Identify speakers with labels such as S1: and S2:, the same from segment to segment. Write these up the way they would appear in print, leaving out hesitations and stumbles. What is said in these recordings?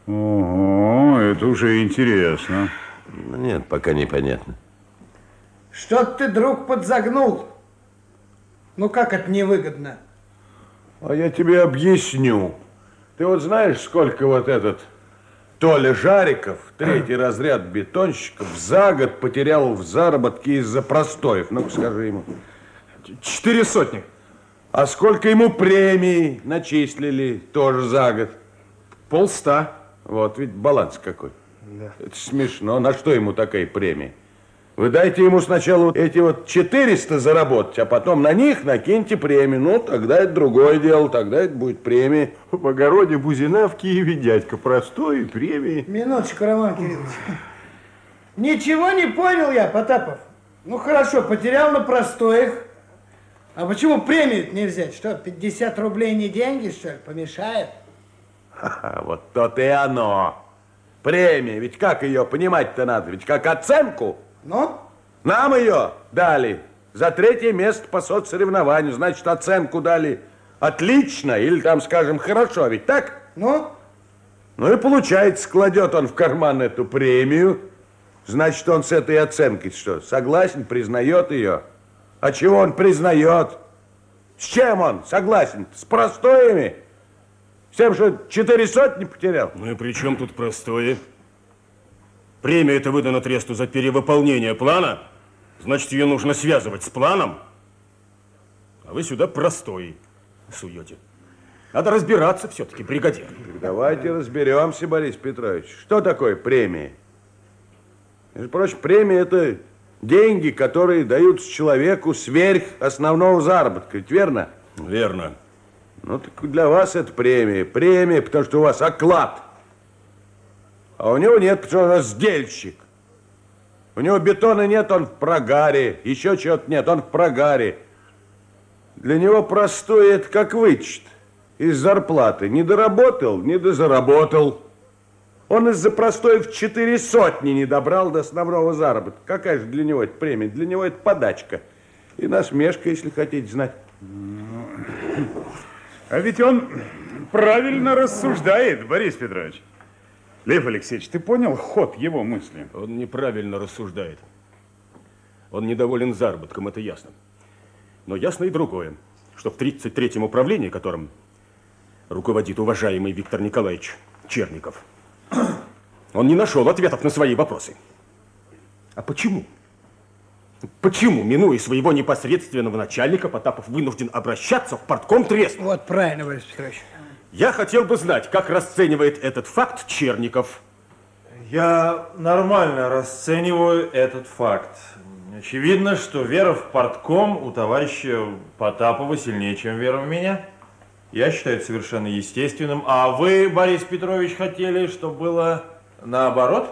S1: Ого, это уже интересно.
S2: Нет, пока непонятно.
S3: Что ты, друг, подзагнул? Ну как это невыгодно?
S4: А я тебе объясню. Ты вот знаешь, сколько вот этот Толя Жариков, третий разряд бетонщиков, за год потерял в заработке из-за простоев? Ну-ка скажи ему.
S5: 400.
S4: А сколько ему премий начислили тоже за год?
S5: 50.
S4: Вот ведь баланс какой. Да. Это смешно. На что ему такая премия? Вы дайте ему сначала вот эти вот 400 заработать, а потом на них накиньте премию. Ну, тогда это другое дело, тогда это будет премия.
S1: В огороде Бузина в Киеве дядька простой и премии.
S3: Минуточку, Роман Кириллович. Ничего не понял я, Потапов. Ну хорошо, потерял на простоях. А почему премию не взять? Что, 50 рублей не деньги, что ли? Помешает?
S4: Вот то-то и оно. Премия, ведь как ее понимать-то надо? Ведь как оценку.
S3: Ну?
S4: Нам ее дали за 3-е место по соцсоревнованию. Значит, оценку дали отлично или там, скажем, хорошо. Ведь так?
S3: Ну?
S4: Ну и получается, кладет он в карман эту премию. Значит, он с этой оценкой что, согласен, признает ее? А чего он признает? С чем он согласен? С простоями? С тем, что 400 не потерял?
S5: Ну и при чем тут простое? Премия это выдана тресту за перевыполнение плана. Значит, ее нужно связывать с планом. А вы сюда простой суете. Надо разбираться все-таки, бригадир.
S4: Давайте разберемся, Борис Петрович. Что такое премия? Между прочим, премия это деньги, которые даются человеку сверх основного заработка. Ведь верно?
S5: Верно.
S4: Ну, так для вас это премия. Премия, потому что у вас оклад. А у него нет, потому что он раздельщик. У него бетона нет, он в прогаре. Еще чего-то нет, он в прогаре. Для него простое это как вычет из зарплаты. Не доработал, не дозаработал. Он из-за простоев 400 не добрал до основного заработка. Какая же для него это премия? Для него это подачка. И насмешка, если хотите знать.
S1: А ведь он правильно рассуждает, Борис Петрович. Лев Алексеевич, ты понял ход его мысли?
S5: Он неправильно рассуждает. Он недоволен заработком, это ясно. Но ясно и другое, что в 33-м управлении, которым руководит уважаемый Виктор Николаевич Черников, он не нашел ответов на свои вопросы. А почему? Почему, минуя своего непосредственного начальника, Потапов вынужден обращаться в партком трест?
S3: Вот правильно, Борис Петрович.
S5: Я хотел бы знать, как расценивает этот факт Черников.
S6: Я нормально расцениваю этот факт. Очевидно, что вера в партком у товарища Потапова сильнее, чем вера в меня. Я считаю это совершенно естественным. А вы, Борис Петрович, хотели, чтобы было наоборот?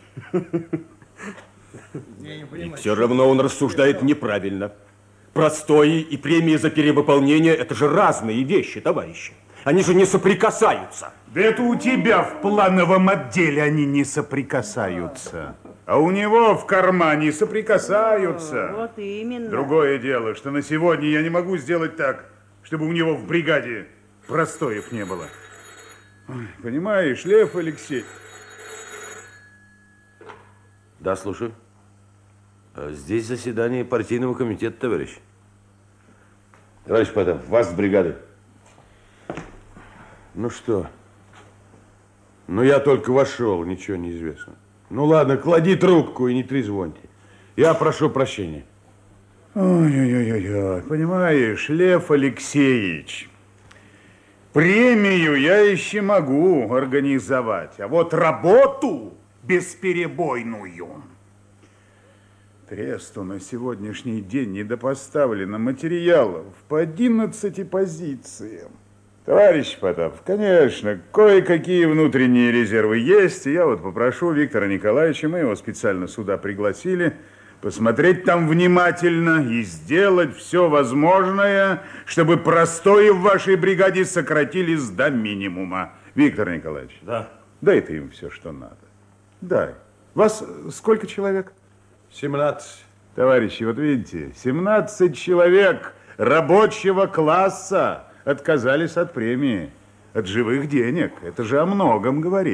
S5: И все равно он рассуждает неправильно. Простои и премии за перевыполнение – это же разные вещи, товарищи. Они же не соприкасаются.
S1: Да это у тебя в плановом отделе они не соприкасаются. А у него в кармане соприкасаются.
S7: Вот именно.
S1: Другое дело, что на сегодня я не могу сделать так, чтобы у него в бригаде простоев не было. Ой, понимаешь, Лев Алексеевич.
S2: Да, слушаю. Здесь заседание партийного комитета, товарищ. Товарищ Потапов, вас с бригады.
S4: Ну что? Ну я только вошел, ничего не известно. Ну ладно, клади трубку и не трезвоньте. Я прошу прощения.
S1: Ой-ой-ой-ой, понимаешь, Лев Алексеевич, премию я еще могу организовать, а вот работу бесперебойную. Тресту на сегодняшний день недопоставлено материалов по 11 позициям. Товарищ Потапов, конечно, кое-какие внутренние резервы есть. И я вот попрошу Виктора Николаевича, мы его специально сюда пригласили, посмотреть там внимательно и сделать все возможное, чтобы простои в вашей бригаде сократились до минимума. Виктор Николаевич,
S6: Да.
S1: дай ты им все, что надо. Дай. Вас сколько человек?
S4: 17.
S1: Товарищи, вот видите, 17 человек рабочего класса отказались от премии, от живых денег. Это же о многом говорит.